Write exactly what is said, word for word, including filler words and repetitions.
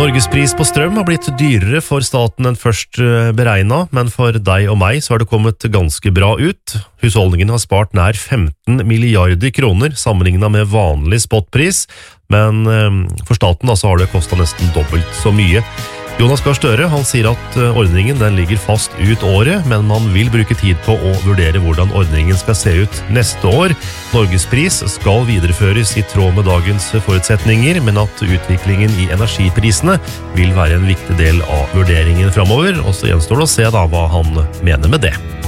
Norgespris på strøm har blitt dyrere for staten enn først beregnet, men for deg og meg så har det kommet ganske bra ut. Husholdningen har spart nær femten milliarder kroner sammenlignet med vanlig spotpris, men for staten da, så har det kostet nesten dobbelt så mye. Jonas Gahr Støre, han sier at ordningen den ligger fast ut året, men man vil bruke tid på å vurdere hvordan ordningen skal se ut neste år. Norgespris skal videreføres i tråd med dagens forutsetninger, men at utviklingen i energiprisene vil være en viktig del av vurderingen fremover, og så gjenstår det å se da hva han mener med det.